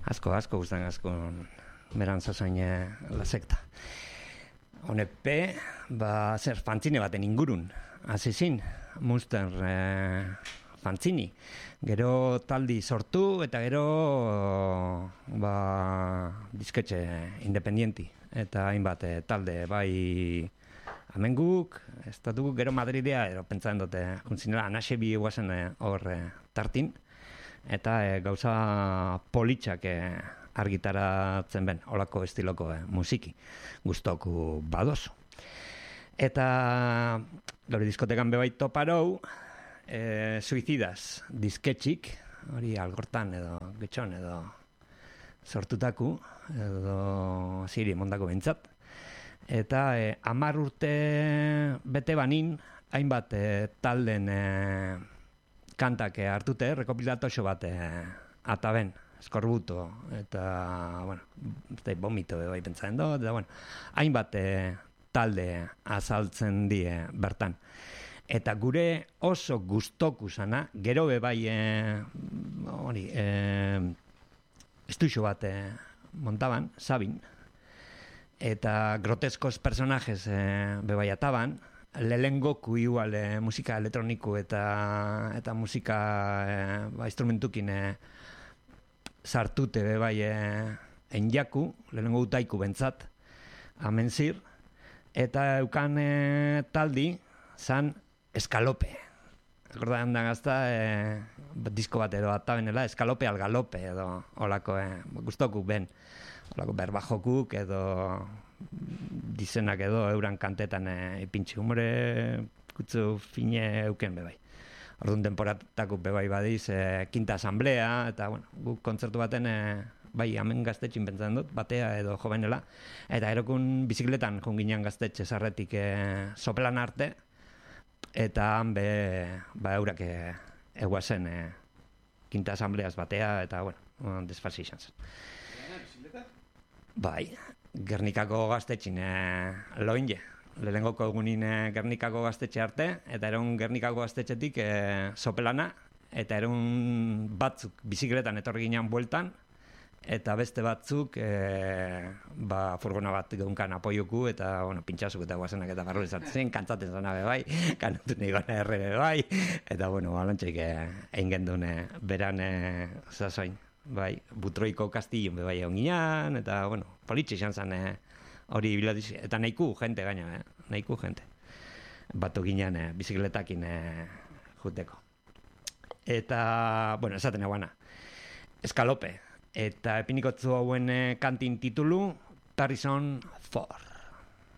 Asko gustan asko beran zazain la sekta. Honepe, zer fantzine baten ingurun, azizin, Munster fantzini. Gero taldi sortu eta gero disketxe independienti. Eta hainbat talde bai amenguk, estatu gero Madridea, ero pentsatzen dute, juntzinela, anaxebi guazen hor tartin, eta gauza politxak argitaratzen ben, olako estiloko musiki, gustoku badozu. Eta gaur diskotekan bebai toparou, Suicidas disketxik, hori algortan edo getxon edo sortutaku, edo ziri mondako bentsat. Eta 10 urte bete banin, hainbat talden kantak hartute, rekopilatoxo bat ataben, eskorbuto, eta, vomito bai pentsatzen dut, eta, hainbat talde azaltzen die bertan. Eta gure oso gustoku sana, gero bebai estuixo bat montaban, Sabin, eta groteskos personajes bebai ataban, lehengoku igual musika elektroniku eta musika instrumentukin sartute bebai enjaku, lehengo utaiku bentsat, amenzir, eta eukan taldi zan Eskalope. Akordan da gazta, disko bat edo atabenela, Eskalope al galope edo olako, gustoku ben, olako berbajokuk edo dizenak edo euran kantetan ipintxe humore kutzu fine euken bebai. Orduan temporatako bebai badiz, Quinta Asamblea, eta guk kontzertu baten bai hemen gaztetxin pentsatzen dut, batea edo jovenela, eta erokun bizikletan junginan gaztetxe sarretik sopelan arte, eta han eurak eguazen Quinta Asambleaz batea, eta desfasi izan zen. Bai, Gernikako gaztetxin loinje. Lehengoko egunin Gernikako gaztetxe arte, eta eron Gernikako gaztetxetik sopelana, eta eron batzuk bizikletan etorri ginean bueltan, eta beste batzuk furgona bat geunkan apoioku, eta pintxasuk eta guazenak eta barro izartzen, kantzaten zanabe bai, kanatu nahi gana erre bai, eta alantxeik egin gendun beran zazoin. Bai, Butroiko kastillon bai egon ginean, eta, politxe izan zen hori biladiz, eta nahiku jente gaina, nahiku jente. Batu ginean bizikletakin juteko. Eta, esaten eguana, Eskalope, eta epinikotzu hauen kantin titulu, Harrison Ford.